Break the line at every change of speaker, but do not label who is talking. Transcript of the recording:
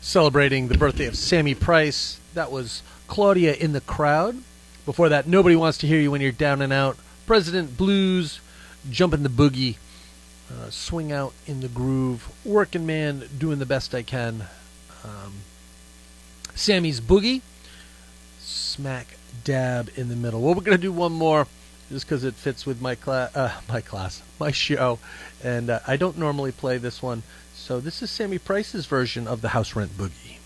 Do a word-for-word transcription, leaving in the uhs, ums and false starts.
celebrating the birthday of Sammy Price. That was Claudia in the Crowd. Before that, Nobody Wants to Hear You When You're Down and Out. President Blues, Jumpin' the Boogie, uh, Swing Out in the Groove, Working Man, Doing the Best I Can, um, Sammy's Boogie, smack dab in the middle. Well, we're going to do one more just because it fits with my, cla- uh, my class, my show, and uh, I don't normally play this one. So this is Sammy Price's version of the House Rent Boogie.